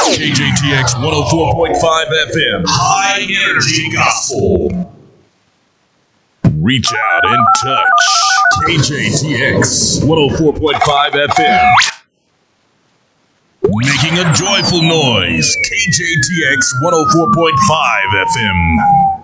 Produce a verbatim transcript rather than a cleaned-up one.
K J T X one oh four point five F M. High Energy Gospel. Reach out and touch. K J T X one oh four point five F M. Making a joyful noise. K J T X one oh four point five F M.